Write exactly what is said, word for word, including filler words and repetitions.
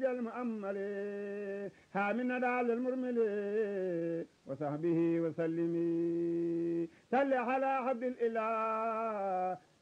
المؤمل هامنا دال المرمل وصحبه وسلم صل على عبد الإله